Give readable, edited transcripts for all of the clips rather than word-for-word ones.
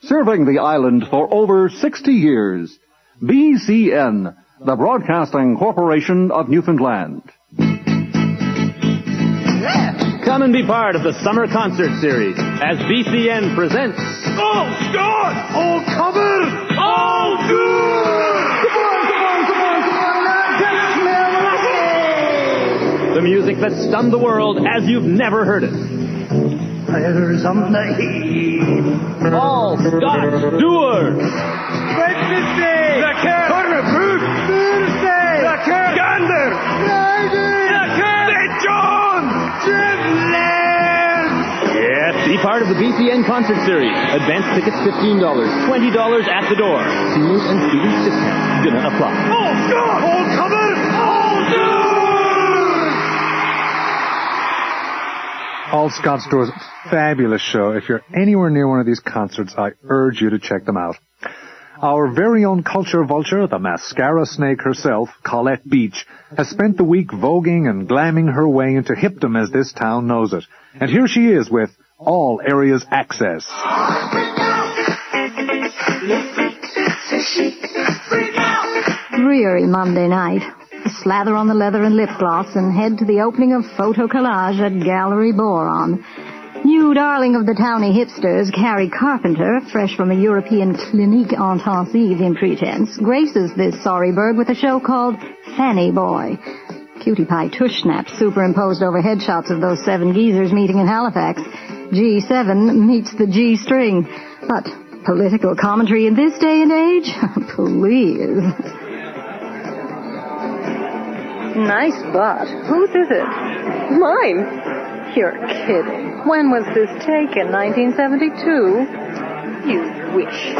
serving the island for over 60 years. BCN, the Broadcasting Corporation of Newfoundland. Come and be part of the Summer Concert Series as BCN presents... Oh, Scott! All covered! All good! The music that stunned the world as you've never heard it. Fires on the heat. All Scott Stewart. Wednesday! The cat! Corner fruit! Thursday! The cat! Gander! Friday! The cat! St. John! Gibland! Yes, be part of the BCN Concert Series. Advance tickets $15, $20 at the door. Seniors and students discount. Gonna apply. Oh, God! All covered! All good! All Scott Stewart's fabulous show. If you're anywhere near one of these concerts, I urge you to check them out. Our very own culture vulture, the mascara snake herself, Colette Beach, has spent the week voguing and glamming her way into hipdom as this town knows it. And here she is with All Areas Access. Dreary Monday night. Slather on the leather and lip gloss and head to the opening of Photo Collage at Gallery Boron. New darling of the towny hipsters, Carrie Carpenter, fresh from a European clinique intensive in pretense, graces this sorry bird with a show called Fanny Boy. Cutie pie tush snaps superimposed over headshots of those 7 geezers meeting in Halifax. G7 meets the G string. But political commentary in this day and age? Please. Nice butt. Whose is it? Mine. You're kidding. When was this taken? 1972? You wish.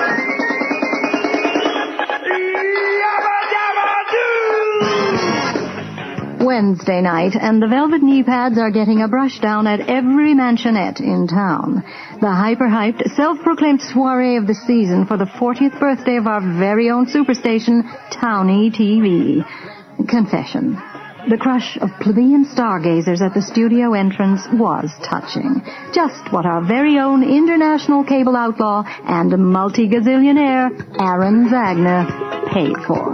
Wednesday night, and the velvet knee pads are getting a brush down at every mansionette in town. The hyper-hyped, self-proclaimed soiree of the season for the 40th birthday of our very own superstation, Townie TV. Confession. The crush of plebeian stargazers at the studio entrance was touching. Just what our very own international cable outlaw and multi-gazillionaire Aaron Zagner paid for.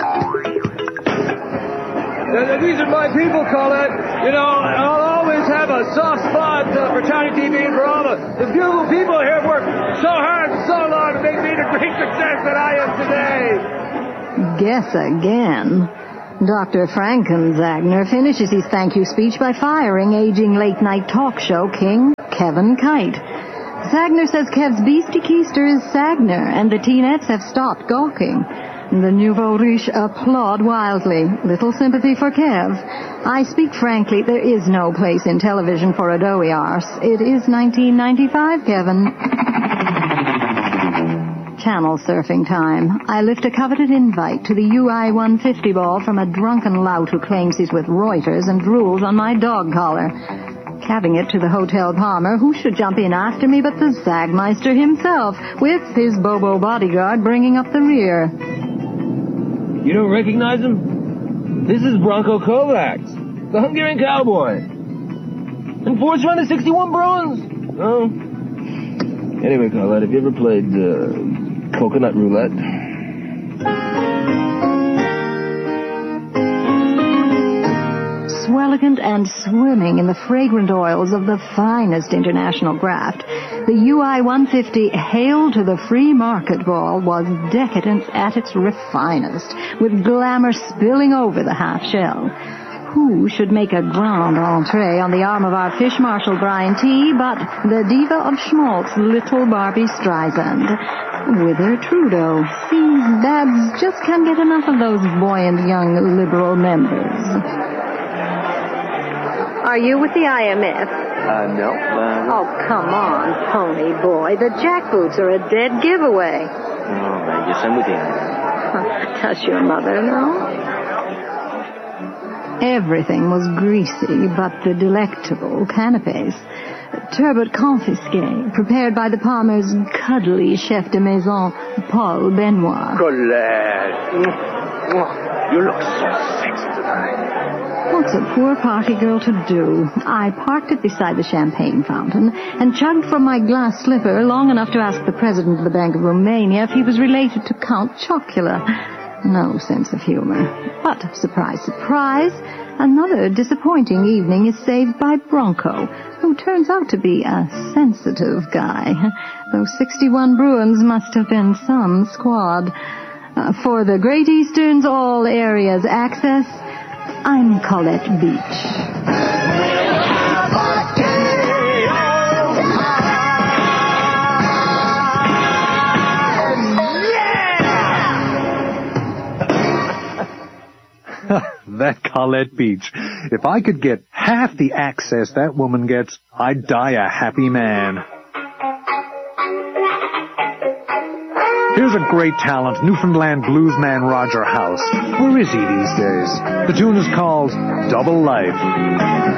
These are my people, Colette. You know, I'll always have a soft spot for Townie TV and for all the beautiful people here who worked so hard and so long to make me the great success that I am today. Guess again. Dr. Franken-Zagner finishes his thank you speech by firing aging late-night talk show king Kevin Kite. Zagner says Kev's beastie keister is Sagner, and the teenettes have stopped gawking. The nouveau riche applaud wildly. Little sympathy for Kev. I speak frankly, there is no place in television for a doughy arse. It is 1995, Kevin. Channel surfing time. I lift a coveted invite to the UI 150 ball from a drunken lout who claims he's with Reuters and drools on my dog collar. Cabbing it to the Hotel Palmer, who should jump in after me but the Zagmeister himself, with his Bobo bodyguard bringing up the rear. You don't recognize him? This is Bronco Kovacs, the Hungarian cowboy. And fourth round of 61 Bruins. Oh. Anyway, Colette, have you ever played coconut roulette? Swellicant and swimming in the fragrant oils of the finest international graft, the UI 150 Hail to the Free Market Ball was decadence at its refinest, with glamour spilling over the half shell. Who should make a grand entree on the arm of our fish marshal Brian T. but the diva of schmaltz, little Barbie Streisand? Whither Trudeau. See, Babs just can't get enough of those buoyant young Liberal members. Are you with the IMF? No. Oh, come on, pony boy. The jackboots are a dead giveaway. Oh, I guess I'm with the IMF. Does your mother know? Everything was greasy but the delectable canapes. Turbot confisque, prepared by the Palmer's cuddly chef de maison, Paul Benoit. Colette. You look so sexy tonight. What's a poor party girl to do? I parked it beside the champagne fountain and chugged from my glass slipper long enough to ask the president of the Bank of Romania if he was related to Count Chocula. No sense of humor. But, surprise, surprise, another disappointing evening is saved by Bronco, who turns out to be a sensitive guy. Those 61 Bruins must have been some squad. For the Great Eastern's all areas access, I'm Colette Beach. That Colette Beach. If I could get half the access that woman gets, I'd die a happy man. Here's a great talent, Newfoundland bluesman Roger House. Where is he these days? The tune is called Double Life.